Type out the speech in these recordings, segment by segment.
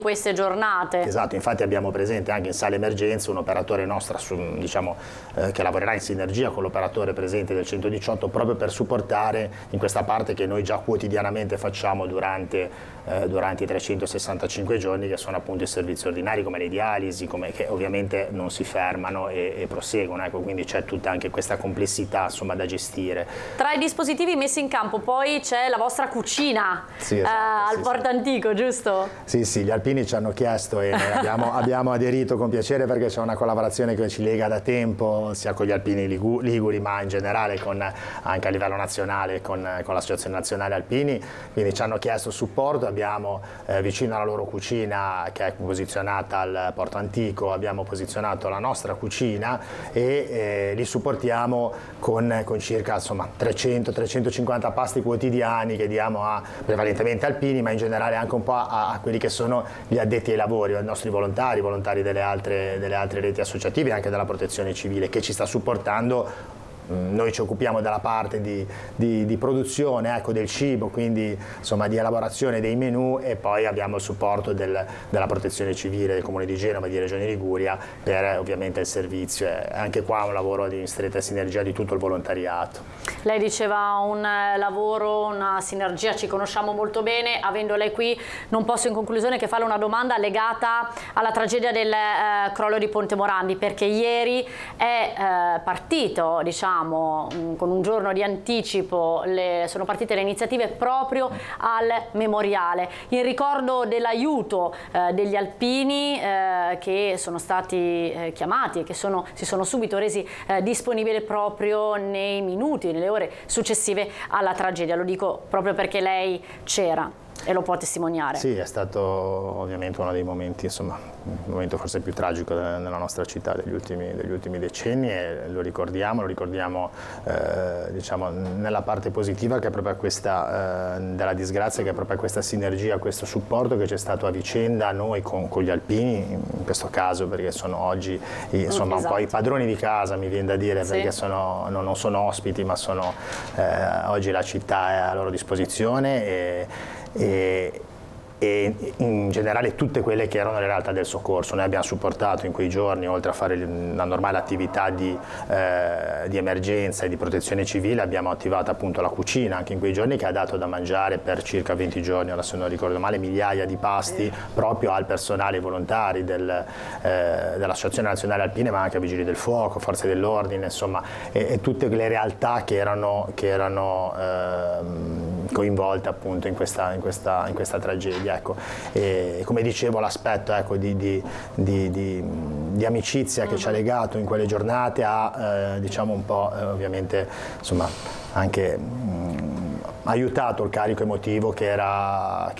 queste giornate. Esatto, infatti abbiamo presente anche in sala emergenza un operatore nostro, diciamo, che lavorerà in sinergia con l'operatore presente del 118 proprio per supportare in questa parte che noi già quotidianamente facciamo durante i 365 giorni, che sono appunto i servizi ordinari come le dialisi, che ovviamente non si fermano e proseguono, ecco, quindi c'è tutta anche questa complessità, insomma, da gestire. Tra i dispositivi messi in campo poi c'è la vostra cucina, sì, esatto, al Porto Antico, giusto? Sì, sì, gli alpini ci hanno chiesto e noi abbiamo aderito con piacere, perché c'è una collaborazione che ci lega da tempo sia con gli alpini liguri ma in generale anche a livello nazionale con l'Associazione Nazionale Alpini, quindi ci hanno chiesto supporto. Abbiamo vicino alla loro cucina, che è posizionata al Porto Antico, abbiamo posizionato la nostra cucina e li supportiamo con circa 300-350 pasti quotidiani che diamo prevalentemente alpini, ma in generale anche un po' a quelli che sono gli addetti ai lavori, ai nostri volontari delle altre reti associative, anche della Protezione Civile, che ci sta supportando. Noi ci occupiamo della parte di produzione, ecco, del cibo, quindi insomma di elaborazione dei menù, e poi abbiamo il supporto della Protezione Civile del Comune di Genova e di Regione Liguria per ovviamente il servizio. Anche qua un lavoro in stretta sinergia di tutto il volontariato. Lei diceva un lavoro, una sinergia, ci conosciamo molto bene. Avendo lei qui non posso in conclusione che farle una domanda legata alla tragedia del crollo di Ponte Morandi, perché ieri è partito, diciamo, con un giorno di anticipo, sono partite le iniziative proprio al memoriale, in ricordo dell'aiuto degli alpini che sono stati chiamati e che si sono subito resi disponibili proprio nei minuti, nelle ore successive alla tragedia. Lo dico proprio perché lei c'era e lo può testimoniare. Sì, è stato ovviamente uno dei momenti, insomma, il momento forse più tragico nella nostra città degli ultimi decenni, e lo ricordiamo diciamo nella parte positiva, che è proprio questa della disgrazia, che è proprio questa sinergia, questo supporto che c'è stato a vicenda a noi con gli alpini, in questo caso, perché sono oggi insomma un po' i padroni di casa, mi viene da dire, sì, perché non sono ospiti, ma oggi la città è a loro disposizione e in generale tutte quelle che erano le realtà del soccorso. Noi abbiamo supportato in quei giorni, oltre a fare la normale attività di emergenza e di protezione civile, abbiamo attivato appunto la cucina anche in quei giorni, che ha dato da mangiare per circa 20 giorni, ora se non ricordo male, migliaia di pasti proprio al personale volontari dell'Associazione Nazionale Alpine, ma anche a Vigili del Fuoco, Forze dell'Ordine, insomma, e tutte le realtà che erano coinvolte appunto in questa tragedia. Ecco. E come dicevo, l'aspetto, ecco, di amicizia che ci ha legato in quelle giornate ha diciamo un po' ovviamente, insomma, anche aiutato il carico emotivo che era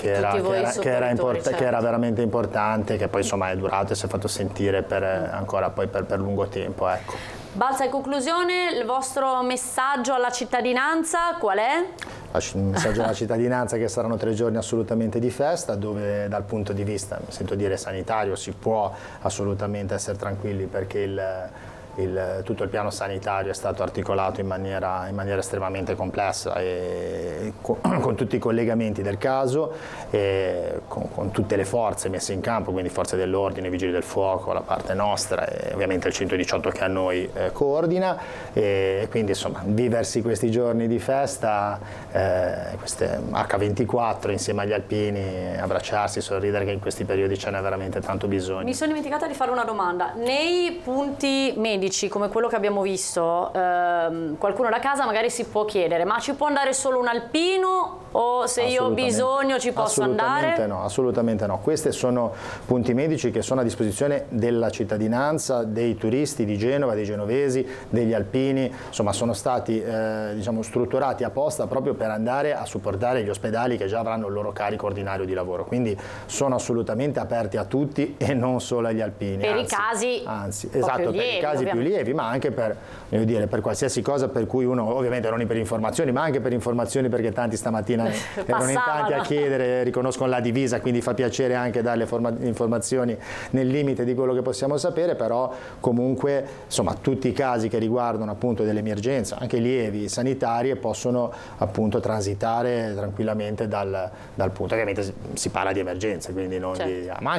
veramente importante, che poi insomma è durato e si è fatto sentire ancora poi per lungo tempo. Ecco. Balza, in conclusione, il vostro messaggio alla cittadinanza qual è? Il messaggio alla cittadinanza è che saranno 3 giorni assolutamente di festa, dove dal punto di vista, mi sento dire, sanitario, si può assolutamente essere tranquilli, perché tutto il piano sanitario è stato articolato in maniera estremamente complessa, e con tutti i collegamenti del caso, e con tutte le forze messe in campo, quindi forze dell'ordine, vigili del fuoco, la parte nostra e ovviamente il 118 che a noi coordina, e quindi insomma viversi questi giorni di festa, queste H24 insieme agli alpini, abbracciarsi, sorridere, che in questi periodi ce n'è veramente tanto bisogno. Mi sono dimenticata di fare una domanda. Nei punti medici come quello che abbiamo visto, qualcuno da casa magari si può chiedere: ma ci può andare solo un alpino, o se io ho bisogno ci posso andare? No, assolutamente no. Questi sono punti medici che sono a disposizione della cittadinanza, dei turisti di Genova, dei genovesi, degli alpini, insomma sono stati diciamo strutturati apposta proprio per andare a supportare gli ospedali che già avranno il loro carico ordinario di lavoro, quindi sono assolutamente aperti a tutti e non solo agli alpini. Per i casi esatto, lievi, per i casi più lievi, ma anche per qualsiasi cosa per cui uno, ovviamente non per informazioni, ma anche per informazioni, perché tanti stamattina erano in tanti a chiedere, riconoscono la divisa, quindi fa piacere anche dare informazioni nel limite di quello che possiamo sapere, però comunque insomma tutti i casi che riguardano appunto dell'emergenza, anche lievi, sanitarie, possono appunto transitare tranquillamente dal punto, ovviamente si parla di emergenze, quindi non certo. ma